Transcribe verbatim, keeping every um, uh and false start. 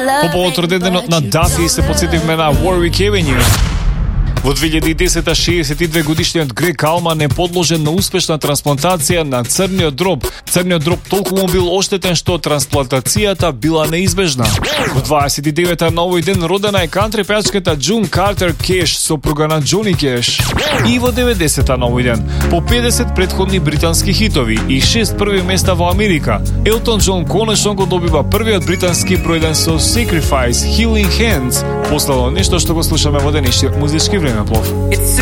По повод роденденот на Дафи се подсетивме на Warwick Avenue. Во две илјади и десета шеесет и две годишниот Грег Калман е подложен на успешна трансплантација на црниот дроб. Црниот дроб толку му бил оштетен што трансплантацијата била неизбежна. Во дваесет и девета на овој ден родена е кантри пејачката Джун Картер Кеш, сопруга на Џони Кеш. И во деветдесета на овој ден, по педесет претходни британски хитови и шест први места во Америка, Елтон Џон конечно го добива првиот британски бројден со Sacrifice, Healing Hands, последно нешто што го слушаме во денешниот музички времеплов.